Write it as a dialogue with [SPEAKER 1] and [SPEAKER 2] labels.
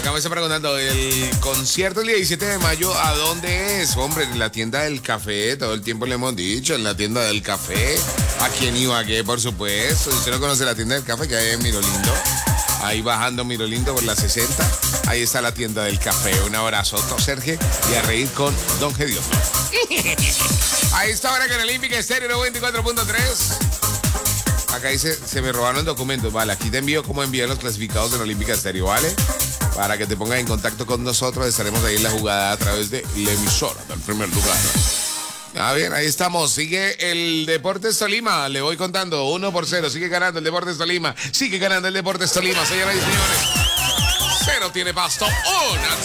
[SPEAKER 1] acá me está preguntando, el concierto el 17 de mayo, ¿a dónde es? Hombre, en la tienda del café, todo el tiempo le hemos dicho, en la tienda del café. Aquí en Ibagué, por supuesto. Si usted no conoce la tienda del café, que hay en Mirolindo, ahí bajando Mirolindo por la 60, ahí está la tienda del café. Un abrazo, Sergio, y a reír con Don Gediondo. Ahí está ahora con el Olímpica Estéreo 94.3. Acá dice, se me robaron documentos. Vale, aquí te envío cómo envían los clasificados de la Olímpica Estéreo, ¿vale? Para que te pongas en contacto con nosotros. Estaremos ahí en la jugada a través de la emisora del primer lugar. Ah, bien, ahí estamos. Sigue el Deportes Tolima. Le voy contando 1-0. Sigue ganando el Deportes Tolima. Sigue ganando el Deportes Tolima, señoras y señores. 0 tiene Pasto. 1